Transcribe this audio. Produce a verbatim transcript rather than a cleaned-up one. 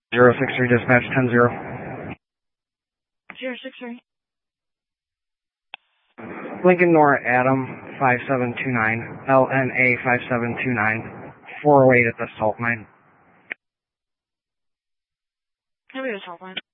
zero six three dispatch ten zero. zero six three. Lincoln Nora Adam five seven two nine, L N A five seven two nine, four oh eight at the salt mine. Here we go, salt line.